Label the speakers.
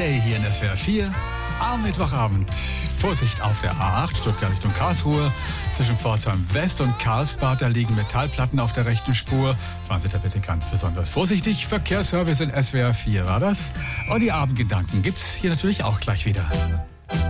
Speaker 1: Day hier in SWR 4 am Mittwochabend. Vorsicht auf der A8 Stuttgart Richtung Karlsruhe. Zwischen Pforzheim West und Karlsbad, da liegen Metallplatten auf der rechten Spur. Fahren Sie da bitte ganz besonders vorsichtig. Verkehrsservice in SWR 4 war das. Und die Abendgedanken gibt's hier natürlich auch gleich wieder.